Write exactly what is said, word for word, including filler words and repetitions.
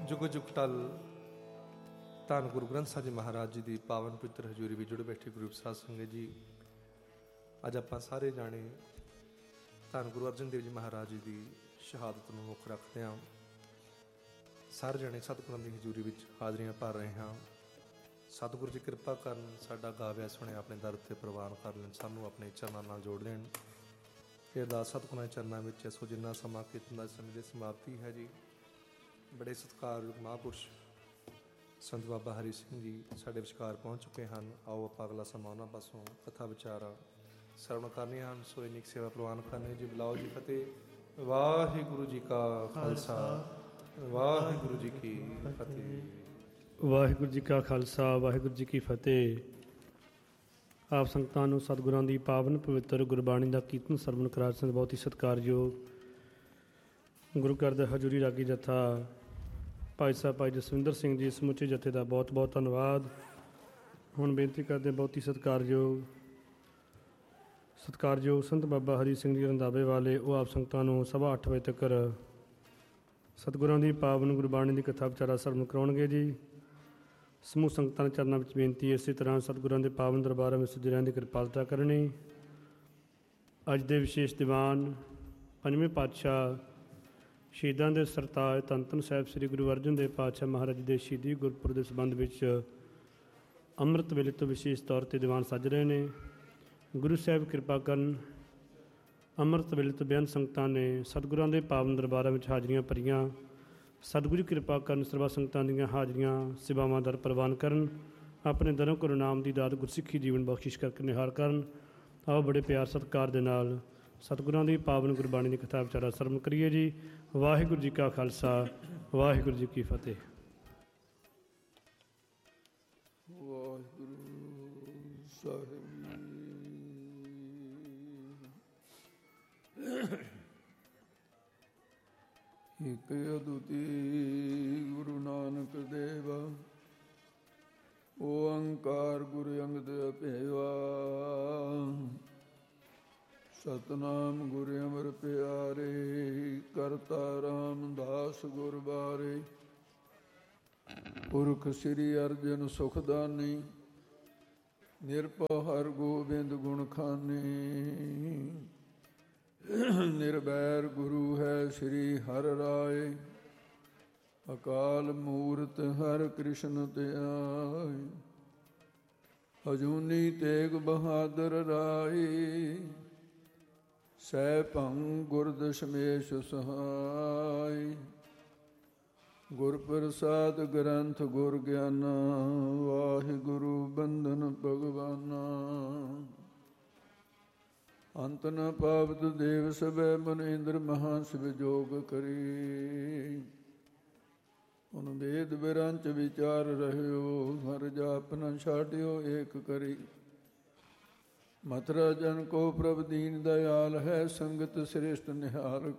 जुग जुग टल ਧੰਨ ਗੁਰੂ ਗ੍ਰੰਥ ਸਾਹਿਬ ਜੀ ਮਹਾਰਾਜ ਜੀ ਦੀ ਪਾਵਨ ਪਵਿੱਤਰ ਹਜ਼ੂਰੀ ਵਿੱਚ ਜੁੜੇ ਬੈਠੇ ਗੁਰੂ ਸਾਧ ਸੰਗਤ ਜੀ, ਅੱਜ ਆਪਾਂ ਸਾਰੇ ਜਾਣੇ ਧੰਨ ਗੁਰੂ ਅਰਜਨ ਦੇਵ ਜੀ ਮਹਾਰਾਜ ਜੀ ਦੀ ਸ਼ਹਾਦਤ ਨੂੰ ਮੁੱਖ ਰੱਖਦੇ ਹਾਂ। ਸਾਰੇ ਜਾਣੇ ਸਤਿਗੁਰਾਂ ਦੀ ਹਜ਼ੂਰੀ ਵਿੱਚ ਹਾਜ਼ਰੀਆਂ ਭਰ ਰਹੇ ਹਾਂ। ਸਤਿਗੁਰੂ ਜੀ ਕਿਰਪਾ ਕਰਨ, ਸਾਡਾ ਗਾਵਿਆ ਸੁਣਿਆ ਆਪਣੇ ਦਰ ਉੱਤੇ ਪ੍ਰਵਾਨ ਕਰ ਲੈਣ, ਸਾਨੂੰ ਆਪਣੇ ਚਰਨਾਂ ਨਾਲ ਜੋੜ ਲੈਣ। ਇਹ ਅਰਦਾਸ ਸਤਿਗੁਰਾਂ ਦੇ ਚਰਨਾਂ ਵਿੱਚ ਸੋ ਜਿੰਨਾ ਸਮਾਂ ਕੀਰਤਨ ਦਾ ਸਮੇਂ ਦੀ ਸਮਾਪਤੀ ਹੈ ਜੀ। ਬੜੇ ਸਤਿਕਾਰਯੋਗ ਮਹਾਂਪੁਰਸ਼ ਸੰਤ ਬਾਬਾ ਹਰੀ ਸਿੰਘ ਜੀ ਸਾਡੇ ਵਿਚਕਾਰ ਪਹੁੰਚ ਚੁੱਕੇ ਹਨ। ਆਓ ਆਪਾਂ ਅਗਲਾ ਸਮਾਂ ਉਹਨਾਂ ਪਾਸੋਂ ਕਥਾ ਵਿਚਾਰ ਸਰਵਣ ਕਰਨੀ ਹਨ। ਸੋ ਇੰਨੀ ਸੇਵਾ ਪ੍ਰਵਾਨ ਕਰਨੀ ਜੀ। ਬੁਲਾਓ ਜੀ ਫਤਿਹ। ਵਾਹਿਗੁਰੂ ਜੀ ਕਾ ਖਾਲਸਾ, ਵਾਹਿਗੁਰੂ ਜੀ ਕੀ ਫਤਿਹ। ਵਾਹਿਗੁਰੂ ਜੀ ਕਾ ਖਾਲਸਾ, ਵਾਹਿਗੁਰੂ ਜੀ ਕੀ ਫਤਿਹ। ਆਪ ਸੰਗਤਾਂ ਨੂੰ ਸਤਿਗੁਰਾਂ ਦੀ ਪਾਵਨ ਪਵਿੱਤਰ ਗੁਰਬਾਣੀ ਦਾ ਕੀਰਤਨ ਸਰਵਣ ਕਰਾ ਸੰਤ ਬਹੁਤ ਹੀ ਸਤਿਕਾਰਯੋਗ ਗੁਰੂ ਘਰ ਦਾ ਹਜ਼ੂਰੀ ਰਾਗੀ ਜਥਾ ਭਾਈ ਸਾਹਿਬ ਭਾਈ ਜਸਵਿੰਦਰ ਸਿੰਘ ਜੀ, ਸਮੁੱਚੇ ਜਥੇ ਦਾ ਬਹੁਤ ਬਹੁਤ ਧੰਨਵਾਦ। ਹੁਣ ਬੇਨਤੀ ਕਰਦੇ ਬਹੁਤ ਹੀ ਸਤਿਕਾਰਯੋਗ ਸਤਿਕਾਰਯੋਗ ਸੰਤ ਬਾਬਾ ਹਰੀ ਸਿੰਘ ਜੀ ਰੰਧਾਵੇ ਵਾਲੇ, ਉਹ ਆਪ ਸੰਗਤਾਂ ਨੂੰ ਸਵਾ ਅੱਠ ਵਜੇ ਤੱਕ ਸਤਿਗੁਰਾਂ ਦੀ ਪਾਵਨ ਗੁਰਬਾਣੀ ਦੀ ਕਥਾ ਵਿਚਾਰਾ ਸਰਵਣ ਕਰਾਉਣਗੇ ਜੀ। ਸਮੂਹ ਸੰਗਤਾਂ ਦੇ ਚਰਨਾਂ ਵਿੱਚ ਬੇਨਤੀ ਇਸੇ ਤਰ੍ਹਾਂ ਸਤਿਗੁਰਾਂ ਦੇ ਪਾਵਨ ਦਰਬਾਰਾਂ ਵਿੱਚ ਸਜਰਿਆਂ ਦੀ ਕਿਰਪਾਲਤਾ ਕਰਨੀ। ਅੱਜ ਦੇ ਵਿਸ਼ੇਸ਼ ਦੀਵਾਨ ਪੰਜਵੇਂ ਪਾਤਸ਼ਾਹ ਸ਼ਹੀਦਾਂ ਦੇ ਸਰਤਾਜ ਧੰਨ ਧੰਨ ਸਾਹਿਬ ਸ੍ਰੀ ਗੁਰੂ ਅਰਜਨ ਦੇਵ ਪਾਤਸ਼ਾਹ ਮਹਾਰਾਜ ਦੇ ਸ਼ਹੀਦੀ ਗੁਰਪੁਰਬ ਦੇ ਸੰਬੰਧ ਵਿੱਚ ਅੰਮ੍ਰਿਤ ਵੇਲੇ ਤੋਂ ਵਿਸ਼ੇਸ਼ ਤੌਰ 'ਤੇ ਦੀਵਾਨ ਸੱਜ ਰਹੇ ਨੇ। ਗੁਰੂ ਸਾਹਿਬ ਕਿਰਪਾ ਕਰਨ, ਅੰਮ੍ਰਿਤ ਵੇਲੇ ਤੋਂ ਬੇਅੰਤ ਸੰਗਤਾਂ ਨੇ ਸਤਿਗੁਰਾਂ ਦੇ ਪਾਵਨ ਦਰਬਾਰਾਂ ਵਿੱਚ ਹਾਜ਼ਰੀਆਂ ਭਰੀਆਂ। ਸਤਿਗੁਰੂ ਕਿਰਪਾ ਕਰਨ, ਸਰਬਾ ਸੰਗਤਾਂ ਦੀਆਂ ਹਾਜ਼ਰੀਆਂ ਸੇਵਾਵਾਂ ਦਰ ਪ੍ਰਵਾਨ ਕਰਨ, ਆਪਣੇ ਦਰੋਂ ਗੁਰੂ ਨਾਮ ਦੀ ਦਾਤ ਗੁਰਸਿੱਖੀ ਜੀਵਨ ਬਖਸ਼ਿਸ਼ ਕਰਕੇ ਨਿਹਾਲ ਕਰਨ। ਆਓ ਬੜੇ ਪਿਆਰ ਸਤਿਕਾਰ ਦੇ ਨਾਲ ਸਤਿਗੁਰਾਂ ਦੀ ਪਾਵਨ ਗੁਰਬਾਣੀ ਦੀ ਕਥਾ ਵਿਚਾਰਾ ਸਰਵਣ ਕਰੀਏ ਜੀ। ਵਾਹਿਗੁਰੂ ਜੀ ਕਾ ਖਾਲਸਾ, ਵਾਹਿਗੁਰੂ ਜੀ ਕੀ ਫਤਿਹ। ਵਾਹਿਗੁਰੂ ਸਾਹਿਬ ਇਕ ਅਦੁੱਤੀ ਗੁਰੂ ਨਾਨਕ ਦੇਵ ਓੰਕਾਰ ਗੁਰੂ ਅੰਗਦ ਅਭੇਵਾ। ਸਤਨਾਮ ਗੁਰੂ ਅਮਰ ਪਿਆਰੇ, ਕਰਤਾ ਰਾਮਦਾਸ ਗੁਰ ਬਾਰੇ। ਪੁਰਖ ਸ੍ਰੀ ਅਰਜਨ ਸੁਖਦਾਨੀ, ਨਿਰਭਉ ਹਰਿ ਗੋਬਿੰਦ ਗੁਣ ਖਾਨੀ। ਨਿਰਬੈਰ ਗੁਰੂ ਹੈ ਸ੍ਰੀ ਹਰਿ ਰਾਏ, ਅਕਾਲ ਮੂਰਤ ਹਰਿ ਕ੍ਰਿਸ਼ਨ ਧਿਆਏ। ਅਜੂਨੀ ਤੇਗ ਬਹਾਦਰ ਰਾਏ, ਸਹਿ ਭੰਗ ਗੁਰ ਦਸ਼ਮੇਸ਼ ਸਹਾਈ। ਗੁਰ ਪ੍ਰਸਾਦ ਗ੍ਰੰਥ ਗੁਰ ਗਿਆਨਾ, ਵਾਹਿਗੁਰੂ ਬੰਧਨ ਭਗਵਾਨਾ। ਅੰਤ ਨ ਪਾਵਤ ਦੇਵ ਸਭੈ, ਮਨ ਇੰਦਰ ਮਹਾ ਸ਼ਿਵ ਜੋਗ ਕਰੀ। ਹੁਣ ਵੇਦ ਵਿਰੰਚ ਵਿਚਾਰ ਰਹਿਓ, ਹਰ ਜਾਪ ਨ ਛਾਟਿਓ ਏਕ ਕਰੀ। ਮਥੁਰਾ ਜਨ ਕੋ ਪ੍ਰਭ ਦੀਨ ਦਇਆਲ ਹੈ, ਸੰਗਤ ਸ੍ਰੇਸ਼ਟ ਨਿਹਾਲ